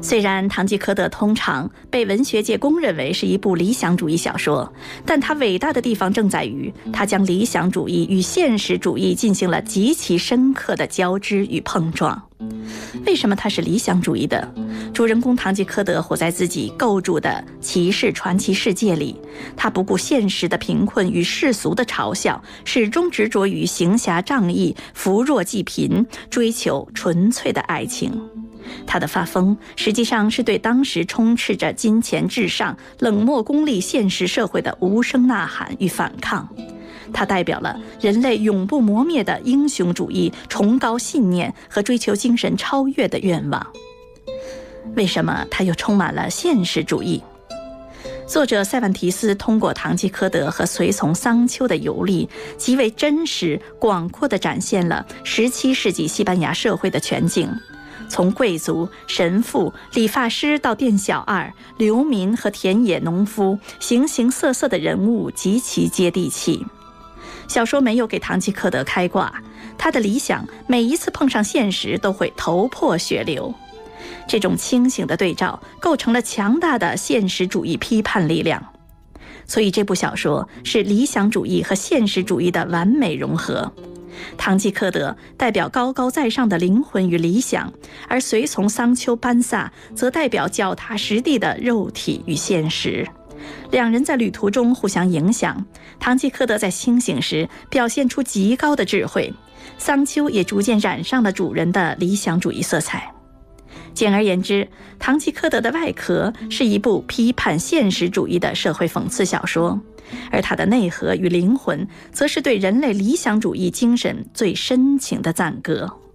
虽然《堂吉诃德》通常被文学界公认为是一部理想主义小说，但它伟大的地方正在于，它将理想主义与现实主义进行了极其深刻的交织与碰撞。为什么它是理想主义的？主人公堂吉诃德活在自己构筑的骑士传奇世界里，他不顾现实的贫困与世俗的嘲笑，始终执着于行侠仗义、扶弱济贫，追求纯粹的爱情。他的发疯实际上是对当时充斥着金钱至上、冷漠功利现实社会的无声呐喊与反抗。它代表了人类永不磨灭的英雄主义、崇高信念和追求精神超越的愿望。为什么它又充满了现实主义？作者塞万提斯通过堂吉诃德和随从桑丘的游历，极为真实、广阔地展现了17世纪西班牙社会的全景。从贵族、神父、理发师到店小二、流民和田野农夫，形形色色的人物极其接地气。小说没有给堂吉诃德开挂，他的理想每一次碰上现实都会头破血流。这种清醒的对照构成了强大的现实主义批判力量。所以这部小说是理想主义和现实主义的完美融合。堂吉诃德代表高高在上的灵魂与理想，而随从桑丘班萨则代表脚踏实地的肉体与现实。两人在旅途中互相影响，堂吉诃德在清醒时表现出极高的智慧，桑丘也逐渐染上了主人的理想主义色彩。简而言之，堂吉诃德的外壳是一部批判现实主义的社会讽刺小说，而它的内核与灵魂则是对人类理想主义精神最深情的赞歌。